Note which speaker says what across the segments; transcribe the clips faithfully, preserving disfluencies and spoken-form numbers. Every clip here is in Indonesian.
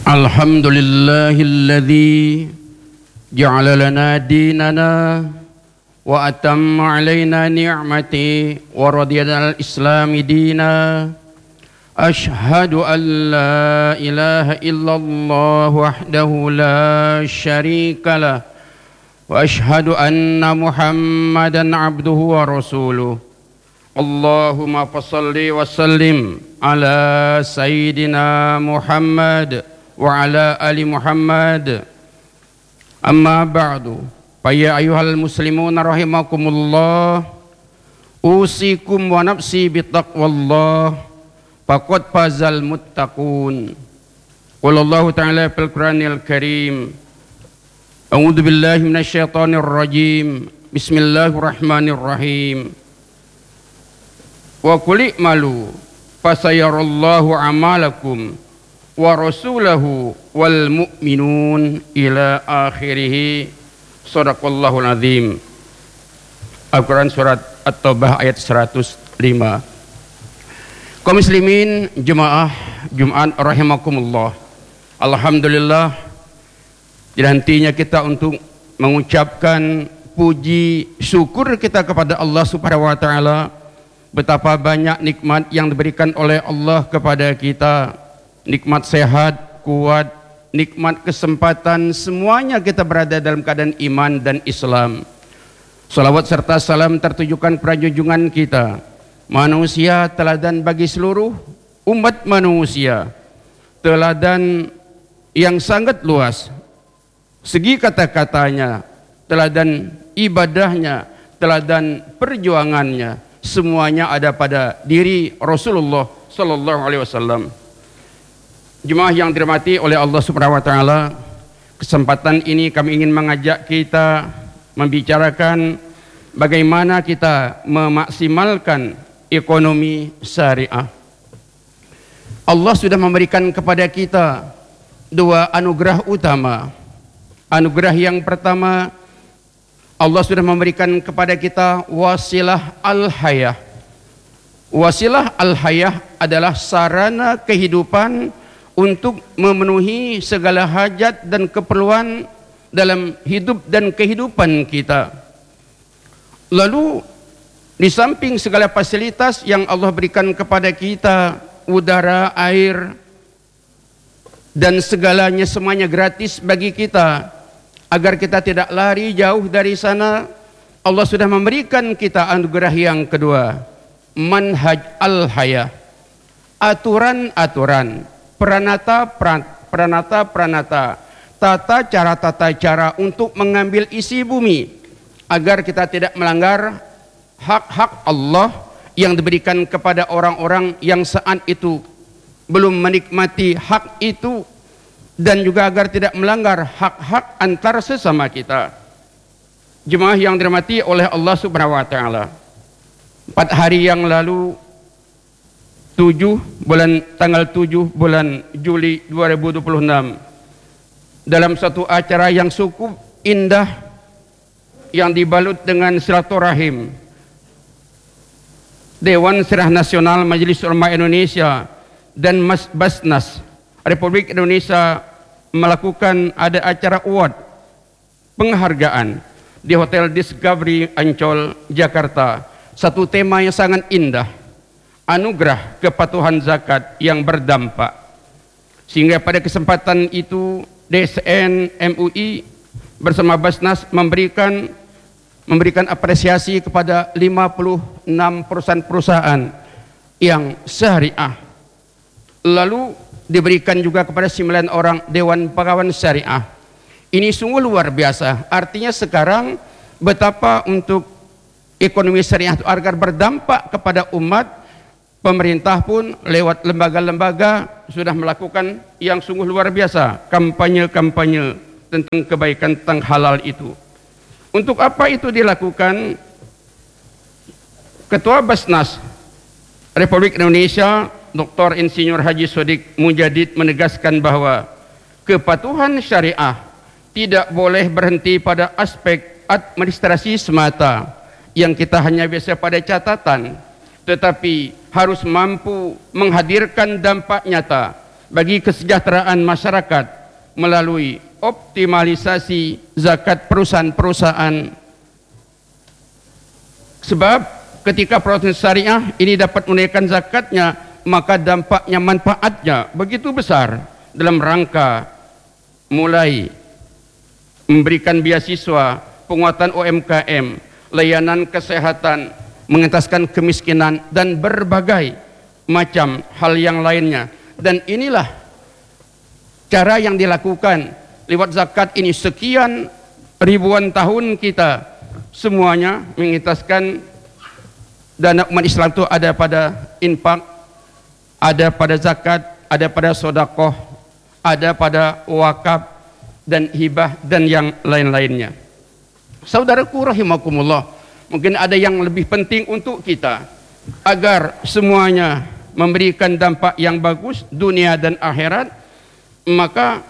Speaker 1: Alhamdulillahilladzi ja'ala lana dinana wa atamma alaina ni'mati wa radiyana al-islami dina. Ashhadu an la ilaha illallah wahdahu la syarika lah wa ashhadu anna Muhammadan abduhu wa rasuluh. Allahumma fassalli wa sallim ala sayyidina Muhammad wa ala ali Muhammad. Amma ba'du, fa ya ayyuhal muslimun rahimakumullah, usikum wa nafsi bittaqwallah, faqad fazal muttaqun. Qala Allah ta'ala fil Qur'anil Karim, a'udzu billahi minasy syaithanir rajim, bismillahirrahmanirrahim. Wa qul i'malu fasayarallahu amalakum wa rasulahu wal mu'minun ila akhirih. Shadaqallahul azim. Al-Quran surat At-Taubah ayat seratus lima. Kaum muslimin jemaah Jumat rahimakumullah, alhamdulillah, tidak hentinya kita untuk mengucapkan puji syukur kita kepada Allah Subhanahu wa taala. Betapa banyak nikmat yang diberikan oleh Allah kepada kita. Nikmat sehat, kuat, nikmat kesempatan, semuanya kita berada dalam keadaan iman dan Islam. Salawat serta salam tertujukan kepada junjungan kita, manusia teladan bagi seluruh umat manusia, teladan yang sangat luas, segi kata-katanya, teladan ibadahnya, teladan perjuangannya, semuanya ada pada diri Rasulullah Sallallahu Alaihi Wasallam. Jemaah yang dirahmati oleh Allah Subhanahu wa taala, kesempatan ini kami ingin mengajak kita membicarakan bagaimana kita memaksimalkan ekonomi syariah. Allah sudah memberikan kepada kita dua anugerah utama. Anugerah yang pertama, Allah sudah memberikan kepada kita wasilah al-hayah. Wasilah al-hayah adalah sarana kehidupan untuk memenuhi segala hajat dan keperluan dalam hidup dan kehidupan kita. Lalu di samping segala fasilitas yang Allah berikan kepada kita, udara, air, dan segalanya semuanya gratis bagi kita, agar kita tidak lari jauh dari sana, Allah sudah memberikan kita anugerah yang kedua, manhaj al-hayah, aturan-aturan, Pranata-pranata, tata cara tata cara untuk mengambil isi bumi, agar kita tidak melanggar hak-hak Allah yang diberikan kepada orang-orang yang saat itu belum menikmati hak itu, dan juga agar tidak melanggar hak-hak antar sesama kita. Jemaah yang dirahmati oleh Allah Subhanahu wa taala, empat hari yang lalu, tujuh bulan tanggal tujuh bulan Juli dua ribu dua puluh enam, dalam satu acara yang cukup indah yang dibalut dengan silaturahim, Dewan Syariah Nasional Majelis Ulama Indonesia dan Mas Basnas Republik Indonesia melakukan ada acara award penghargaan di Hotel Discovery Ancol, Jakarta. Satu tema yang sangat indah, anugerah kepatuhan zakat yang berdampak. Sehingga pada kesempatan itu D S N M U I bersama Basnas memberikan memberikan apresiasi kepada lima puluh enam perusahaan-perusahaan yang syariah. Lalu diberikan juga kepada sembilan orang Dewan Pengawas Syariah. Ini sungguh luar biasa. Artinya sekarang betapa untuk ekonomi syariah itu agar berdampak kepada umat, pemerintah pun lewat lembaga-lembaga sudah melakukan yang sungguh luar biasa, kampanye-kampanye tentang kebaikan, tentang halal itu. Untuk apa itu dilakukan? Ketua Basnas Republik Indonesia Doktor Insinyur Haji Sodik Mujadid menegaskan bahwa kepatuhan syariah tidak boleh berhenti pada aspek administrasi semata yang kita hanya biasa pada catatan, tetapi harus mampu menghadirkan dampak nyata bagi kesejahteraan masyarakat melalui optimalisasi zakat perusahaan-perusahaan. Sebab ketika proses syariah ini dapat menunaikan zakatnya, maka dampaknya, manfaatnya begitu besar dalam rangka mulai memberikan beasiswa, penguatan U M K M, layanan kesehatan, mengentaskan kemiskinan, dan berbagai macam hal yang lainnya. Dan inilah cara yang dilakukan lewat zakat ini. Sekian ribuan tahun kita semuanya mengentaskan dana umat Islam itu ada pada infak, ada pada zakat, ada pada sodakoh, ada pada wakaf dan hibah dan yang lain-lainnya. Saudaraku rahimakumullah, mungkin ada yang lebih penting untuk kita agar semuanya memberikan dampak yang bagus dunia dan akhirat, maka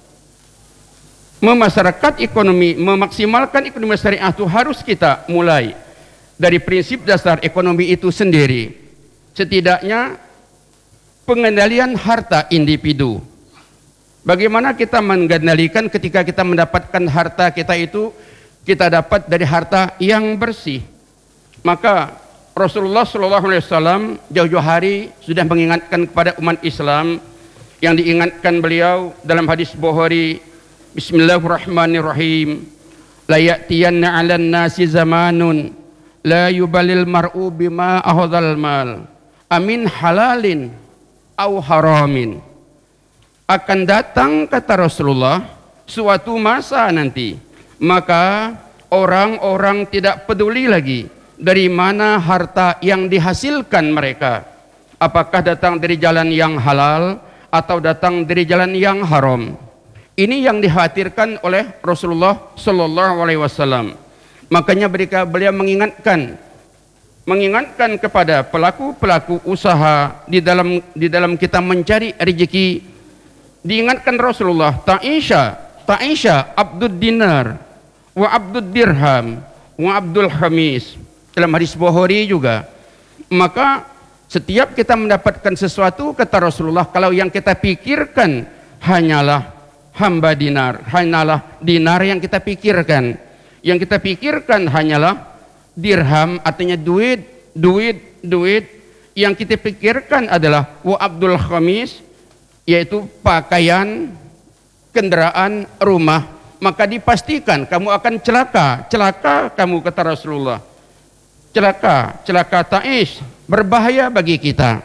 Speaker 1: memasyarakat ekonomi, memaksimalkan ekonomi syariah itu harus kita mulai dari prinsip dasar ekonomi itu sendiri. Setidaknya pengendalian harta individu. Bagaimana kita mengendalikan ketika kita mendapatkan harta kita itu, kita dapat dari harta yang bersih. Maka Rasulullah shallallahu alaihi wasallam jauh-jauh hari sudah mengingatkan kepada umat Islam, yang diingatkan beliau dalam hadis Bukhari, Bismillahirrahmanirrahim, la ya'tiyanna 'alan nasi zamanun la yubalil mar'u bima ahadzal mal amin halalin au haramin. Akan datang, kata Rasulullah, suatu masa nanti, maka orang-orang tidak peduli lagi dari mana harta yang dihasilkan mereka, apakah datang dari jalan yang halal atau datang dari jalan yang haram. Ini yang dikhawatirkan oleh Rasulullah Sallallahu Alaihi Wasallam. Makanya mereka beliau mengingatkan, mengingatkan kepada pelaku-pelaku usaha di dalam di dalam kita mencari rezeki. Diingatkan Rasulullah, Ta'isha, Ta'isha Abdud Dinar, wa Abdud Dirham, wa Abdul Khamis. Dalam hadis Bukhari juga. Maka setiap kita mendapatkan sesuatu, kata Rasulullah, kalau yang kita pikirkan hanyalah hamba dinar, hanyalah dinar yang kita pikirkan, yang kita pikirkan hanyalah dirham, artinya duit, duit, duit. Yang kita pikirkan adalah wa Abdul Khamis, yaitu pakaian, kendaraan, rumah, maka dipastikan kamu akan celaka, celaka kamu, kata Rasulullah. Celaka, celaka Ta'ish, berbahaya bagi kita.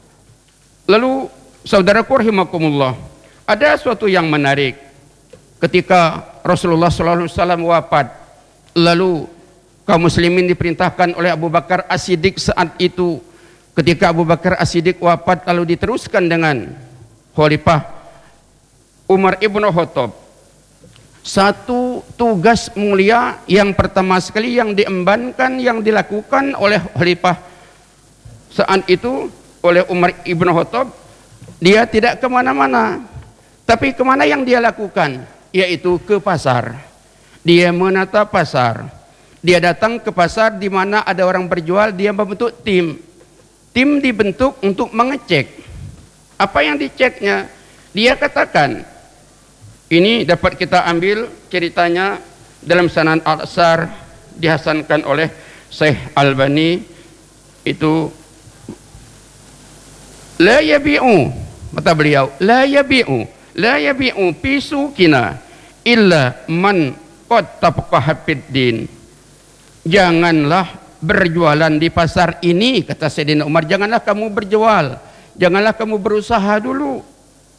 Speaker 1: Lalu saudaraku rahimakumullah, ada suatu yang menarik. Ketika Rasulullah shallallahu alaihi wasallam wafat, lalu kaum muslimin diperintahkan oleh Abu Bakar As-Siddiq saat itu. Ketika Abu Bakar As-Siddiq wafat, lalu diteruskan dengan Khalifah Umar ibnu Khattab. Satu tugas mulia yang pertama sekali yang diembankan, yang dilakukan oleh Khalifah saat itu, oleh Umar ibnu Khattab, dia tidak kemana-mana, tapi kemana yang dia lakukan, yaitu ke pasar. Dia menata pasar, dia datang ke pasar di mana ada orang berjual, dia membentuk tim. Tim dibentuk untuk mengecek. Apa yang diceknya? Dia katakan, ini dapat kita ambil ceritanya dalam Sanan Al-Asar, dihasankan oleh Syekh Albani, itu la yabi'u, kata beliau, la yabi'u, la yabi'u pisukina illa man qad tafaqaha fid-din. Janganlah berjualan di pasar ini, kata Sayyidina Umar, janganlah kamu berjual, janganlah kamu berusaha dulu.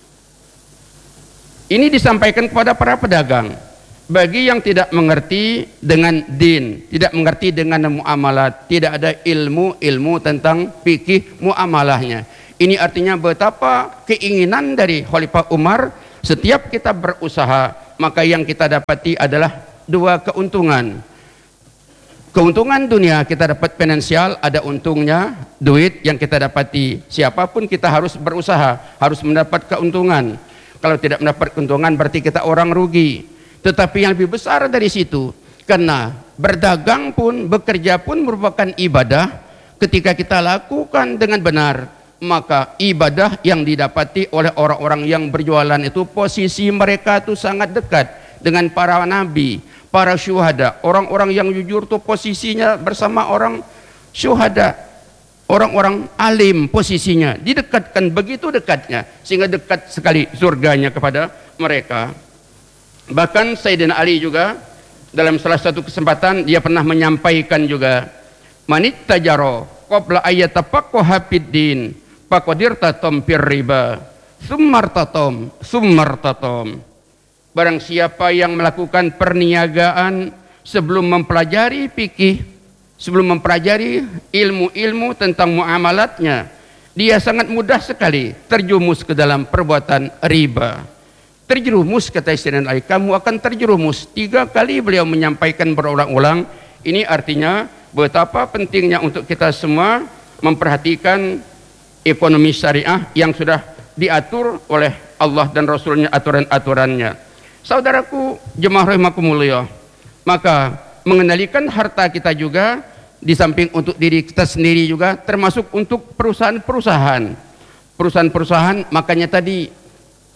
Speaker 1: Ini disampaikan kepada para pedagang. Bagi yang tidak mengerti dengan din, tidak mengerti dengan muamalat, tidak ada ilmu-ilmu tentang fikih muamalahnya. Ini artinya betapa keinginan dari Khalifah Umar, setiap kita berusaha, maka yang kita dapati adalah dua keuntungan. Keuntungan dunia, kita dapat finansial, ada untungnya, duit yang kita dapati. Siapapun kita harus berusaha, harus mendapat keuntungan. Kalau tidak mendapat keuntungan berarti kita orang rugi. Tetapi yang lebih besar dari situ, karena berdagang pun, bekerja pun merupakan ibadah. Ketika kita lakukan dengan benar, maka ibadah yang didapati oleh orang-orang yang berjualan itu posisi mereka itu sangat dekat dengan para nabi, para syuhada. Orang-orang yang jujur itu posisinya bersama orang syuhada, orang-orang alim posisinya didekatkan begitu dekatnya sehingga dekat sekali surganya kepada mereka. Bahkan Sayyidina Ali juga dalam salah satu kesempatan dia pernah menyampaikan juga, manit tajaro qabla ayatafaqaha fid din faqadirtatum fir riba summartatum summartatum. Barang siapa yang melakukan perniagaan sebelum mempelajari fikih, sebelum mempelajari ilmu-ilmu tentang muamalatnya, dia sangat mudah sekali terjumus ke dalam perbuatan riba. Terjerumus, kata Sayyidina Ali, kamu akan terjerumus. Tiga kali beliau menyampaikan berulang-ulang. Ini artinya betapa pentingnya untuk kita semua memperhatikan ekonomi syariah yang sudah diatur oleh Allah dan Rasulnya, aturan-aturannya. Saudaraku jemaah rahimakumullah, maka mengendalikan harta kita juga di samping untuk diri kita sendiri juga termasuk untuk perusahaan-perusahaan. Perusahaan-perusahaan, makanya tadi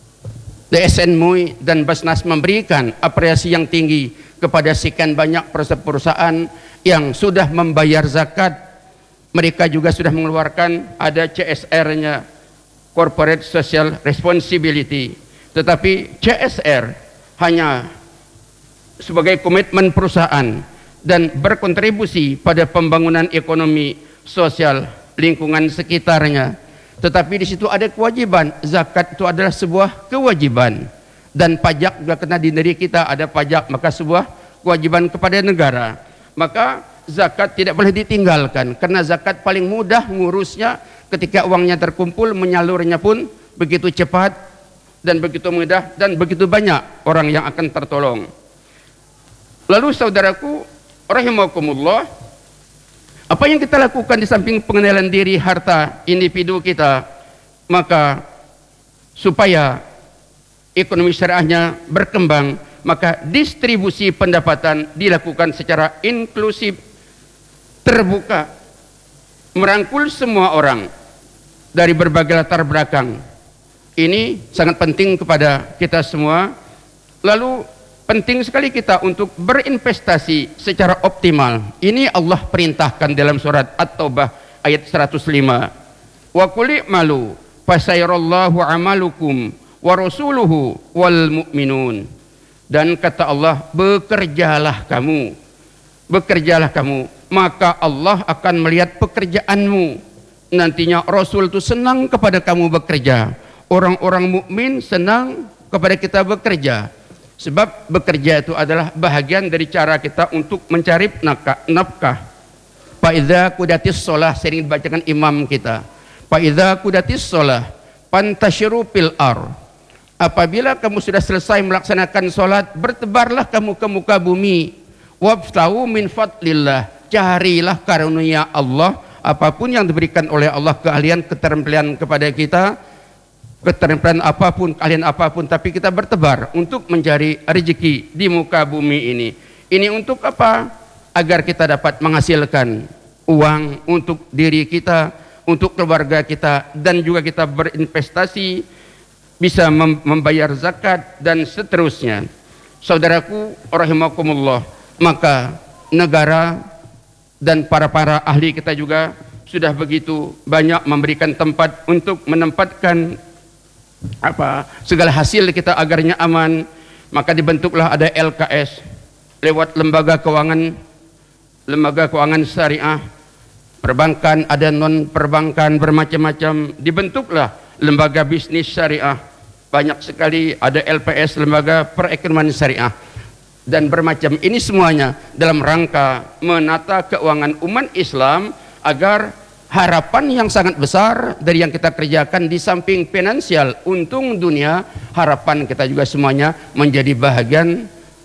Speaker 1: D S N M U I dan Basnas memberikan apresiasi yang tinggi kepada sekian banyak perusahaan-perusahaan yang sudah membayar zakat. Mereka juga sudah mengeluarkan ada C S R-nya, Corporate Social Responsibility. Tetapi C S R hanya sebagai komitmen perusahaan dan berkontribusi pada pembangunan ekonomi sosial lingkungan sekitarnya. Tetapi di situ ada kewajiban. Zakat itu adalah sebuah kewajiban, dan pajak juga kena di negeri kita ada pajak, maka sebuah kewajiban kepada negara. Maka zakat tidak boleh ditinggalkan, karena zakat paling mudah ngurusnya ketika uangnya terkumpul, menyalurnya pun begitu cepat dan begitu mudah dan begitu banyak orang yang akan tertolong. Lalu saudaraku rahimakumullah, apa yang kita lakukan di samping pengenalan diri harta individu kita, maka supaya ekonomi syariahnya berkembang, maka distribusi pendapatan dilakukan secara inklusif, terbuka, merangkul semua orang dari berbagai latar belakang. Ini sangat penting kepada kita semua. Lalu penting sekali kita untuk berinvestasi secara optimal. Ini Allah perintahkan dalam surat At-Taubah ayat seratus lima. Wa qul i'malu fasayarallahu amalukum wa rasuluhu wal mu'minun. Dan kata Allah, bekerjalah kamu. Bekerjalah kamu, maka Allah akan melihat pekerjaanmu. Nantinya Rasul itu senang kepada kamu bekerja. Orang-orang mukmin senang kepada kita bekerja. Sebab bekerja itu adalah bahagian dari cara kita untuk mencari nafkah. Fa idza qudatis shalah, sering dibacakan imam kita. Fa idza qudatis shalah fantashiru fil ar. Apabila kamu sudah selesai melaksanakan salat, bertebarlah kamu ke muka bumi. Wabtau min fadlillah, carilah karunia Allah, apapun yang diberikan oleh Allah, keahlian, keterampilan kepada kita, keterampilan apapun, kalian apapun, tapi kita bertebar untuk mencari rezeki di muka bumi ini. Ini untuk apa? Agar kita dapat menghasilkan uang untuk diri kita, untuk keluarga kita, dan juga kita berinvestasi, bisa membayar zakat dan seterusnya. Saudaraku rahimakumullah, maka negara dan para-para ahli kita juga sudah begitu banyak memberikan tempat untuk menempatkan apa segala hasil kita agarnya aman. Maka dibentuklah ada L K S lewat lembaga keuangan, lembaga keuangan syariah, perbankan, ada non perbankan bermacam-macam. Dibentuklah lembaga bisnis syariah, banyak sekali, ada L P S, lembaga perekonomian syariah, dan bermacam. Ini semuanya dalam rangka menata keuangan umat Islam agar harapan yang sangat besar dari yang kita kerjakan, di samping finansial untung dunia, harapan kita juga semuanya menjadi bahagian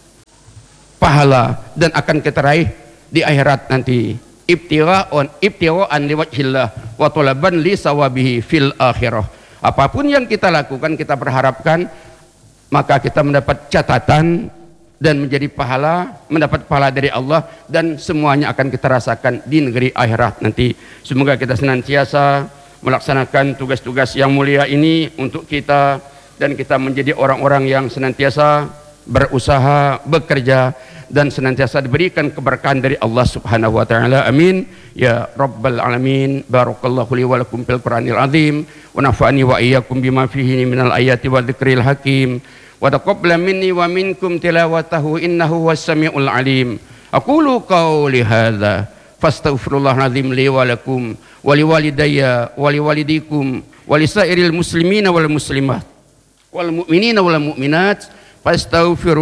Speaker 1: pahala dan akan kita raih di akhirat nanti. Ibtigha'un ibtigha'an liwajhillah wa talaban li sawabihi fil akhirah. Apapun yang kita lakukan, kita berharapkan maka kita mendapat catatan dan menjadi pahala, mendapat pahala dari Allah, dan semuanya akan kita rasakan di negeri akhirat nanti. Semoga kita senantiasa melaksanakan tugas-tugas yang mulia ini untuk kita, dan kita menjadi orang-orang yang senantiasa berusaha, bekerja, dan senantiasa diberikan keberkahan dari Allah Subhanahu wa taala. Amin ya rabbal alamin. Barakallahu li wa lakum fil Qur'anil azim wa nafa'ani wa iyyakum bima fihi minal ayati wa dzikril hakim wa taqabbala minni wa minkum tilawatahu innahu was-sami'ul alim. Aqulu qawli hadza fastaghfirullahal azim li wa lakum wa liwalidayya wa liwalidikum wa lisairil muslimina wal muslimat wal mu'minina wal mu'minat fastaghfiru